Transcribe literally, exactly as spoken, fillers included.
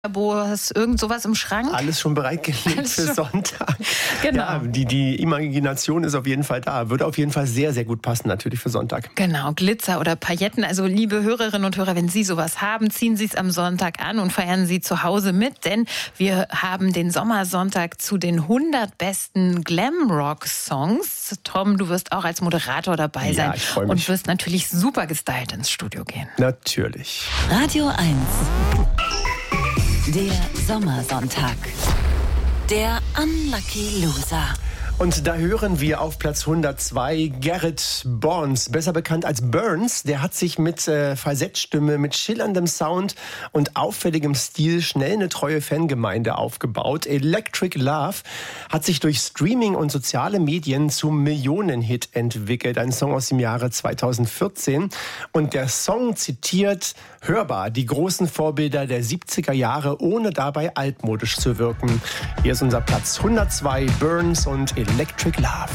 Boas, irgend sowas im Schrank? Alles schon bereitgelegt Alles für schon. Sonntag. Genau. Ja, die, die Imagination ist auf jeden Fall da. Würde auf jeden Fall sehr, sehr gut passen natürlich für Sonntag. Genau, Glitzer oder Pailletten. Also liebe Hörerinnen und Hörer, wenn Sie sowas haben, ziehen Sie es am Sonntag an und feiern Sie zu Hause mit. Denn wir haben den Sommersonntag zu den hundert besten Glamrock-Songs. Tom, du wirst auch als Moderator dabei sein. Ja, ich freue mich. Und wirst natürlich super gestylt ins Studio gehen. Natürlich. Radio eins. Der Sommersonntag. Der Unlucky Loser. Und da hören wir auf Platz hundertzwei Garrett Barnes, besser bekannt als Burns. Der hat sich mit äh, Falsettstimme, mit schillerndem Sound und auffälligem Stil schnell eine treue Fangemeinde aufgebaut. Electric Love hat sich durch Streaming und soziale Medien zum Millionenhit entwickelt. Ein Song aus dem Jahre zweitausendvierzehn. Und der Song zitiert hörbar die großen Vorbilder der siebziger Jahre, ohne dabei altmodisch zu wirken. Hier ist unser Platz hundertzwei, Burns und Electric Love.